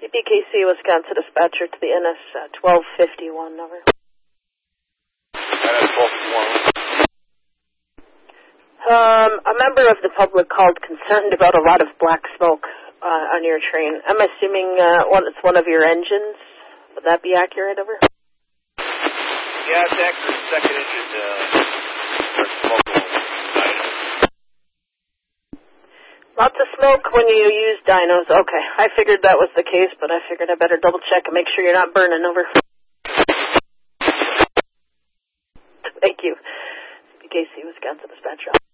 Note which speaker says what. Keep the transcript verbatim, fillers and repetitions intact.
Speaker 1: B K C, Wisconsin dispatcher to the N S uh, twelve fifty-one, over.
Speaker 2: N S twelve fifty-one.
Speaker 1: Um, a member of the public called concerned about a lot of black smoke uh, on your train. I'm assuming uh, one, it's one of your engines. Would that be accurate, over?
Speaker 2: Yeah, it's accurate. Second engine, uh, there's smoke on dynos.
Speaker 1: Lots of smoke when you use dynos. Okay, I figured that was the case, but I figured I better double check and make sure you're not burning, over. Thank you. B K C, Wisconsin dispatcher.